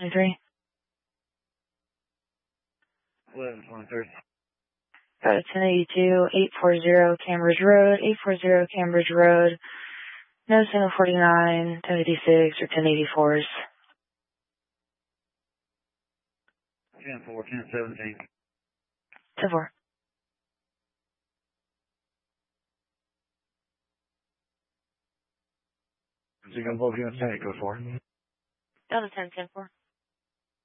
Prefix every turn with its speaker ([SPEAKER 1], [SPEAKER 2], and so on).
[SPEAKER 1] 23.
[SPEAKER 2] 1123.
[SPEAKER 1] Got a 1082, 840 Cambridge Road, 840 Cambridge Road. No single 49, 1086 or 1084s.
[SPEAKER 2] 10-4, 1017.
[SPEAKER 1] 10-4.
[SPEAKER 2] So you're going to both units 10, go for.
[SPEAKER 1] Delta 10, 10-4.